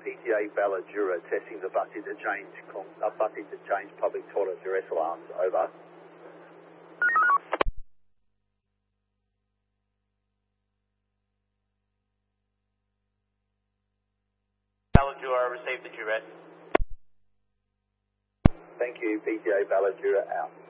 PTA Balladura testing the bus interchange public toilet duress alarms. Over. Balladura, received the duress. Thank you, PTA Balladura out.